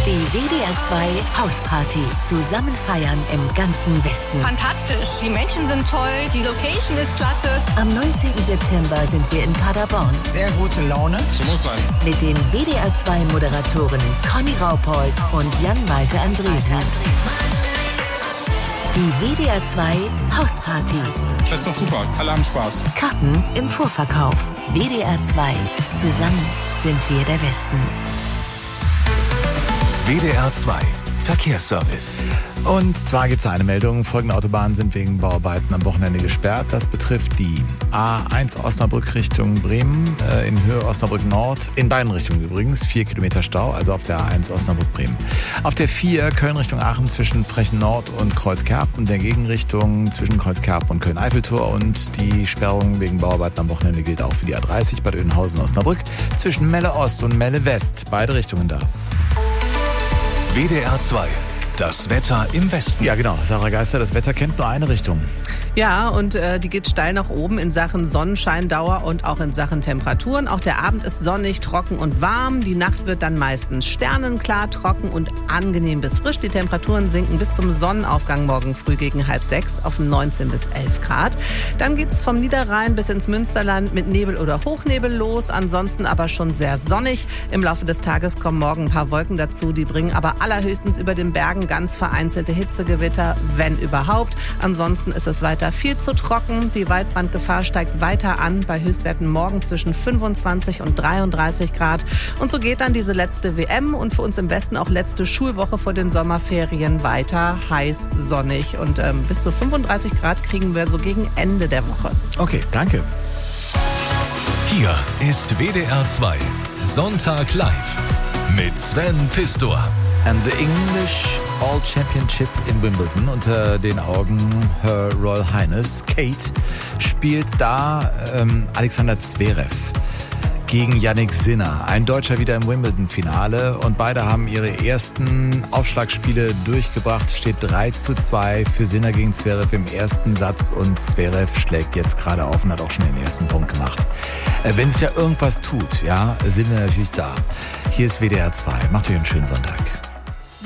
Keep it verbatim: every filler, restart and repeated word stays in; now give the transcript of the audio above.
Die W D R zwei Hausparty. Zusammen feiern im ganzen Westen. Fantastisch. Die Menschen sind toll. Die Location ist klasse. Am neunzehnten September sind wir in Paderborn. Sehr gute Laune. So muss sein. Mit den W D R zwei Moderatorinnen Conny Raupold und Jan-Malte Andresen. Die W D R zwei Hausparty. Das ist doch super. Alle haben Spaß. Karten im Vorverkauf. W D R zwei. Zusammen sind wir der Westen. W D R zwei Verkehrsservice. Und zwar gibt es eine Meldung. Folgende Autobahnen sind wegen Bauarbeiten am Wochenende gesperrt. Das betrifft die A eins Osnabrück Richtung Bremen, äh, in Höhe Osnabrück Nord. In beiden Richtungen übrigens. Vier Kilometer Stau, also auf der A eins Osnabrück-Bremen. Auf der vier Köln Richtung Aachen zwischen Frechen Nord und Kreuzkerp. Und der Gegenrichtung zwischen Kreuzkerp und Köln-Eiffeltor. Und die Sperrung wegen Bauarbeiten am Wochenende gilt auch für die A dreißig Bad Oeynhausen-Osnabrück. Zwischen Melle Ost und Melle West. Beide Richtungen da. W D R zwei. Das Wetter im Westen. Ja, genau. Sarah Geister, das Wetter kennt nur eine Richtung. Ja, und äh, die geht steil nach oben in Sachen Sonnenscheindauer und auch in Sachen Temperaturen. Auch der Abend ist sonnig, trocken und warm. Die Nacht wird dann meistens sternenklar, trocken und angenehm bis frisch. Die Temperaturen sinken bis zum Sonnenaufgang morgen früh gegen halb sechs auf neunzehn bis elf Grad. Dann geht's vom Niederrhein bis ins Münsterland mit Nebel oder Hochnebel los. Ansonsten aber schon sehr sonnig. Im Laufe des Tages kommen morgen ein paar Wolken dazu. Die bringen aber allerhöchstens über den Bergen ganz vereinzelte Hitzegewitter, wenn überhaupt. Ansonsten ist es weiter viel zu trocken. Die Waldbrandgefahr steigt weiter an, bei Höchstwerten morgen zwischen fünfundzwanzig und dreiunddreißig Grad. Und so geht dann diese letzte W M und für uns im Westen auch letzte Schulwoche vor den Sommerferien weiter. Heiß, sonnig und ähm, bis zu fünfunddreißig Grad kriegen wir so gegen Ende der Woche. Okay, danke. Hier ist W D R zwei Sonntag live mit Sven Pistor. And the English All Championship in Wimbledon unter den Augen Her Royal Highness Kate spielt da ähm, Alexander Zverev gegen Jannik Sinner. Ein Deutscher wieder im Wimbledon-Finale und beide haben ihre ersten Aufschlagspiele durchgebracht. Steht drei zu zwei für Sinner gegen Zverev im ersten Satz und Zverev schlägt jetzt gerade auf und hat auch schon den ersten Punkt gemacht. Äh, wenn sich ja irgendwas tut, ja, sind wir natürlich da. Hier ist W D R zwei. Macht euch einen schönen Sonntag.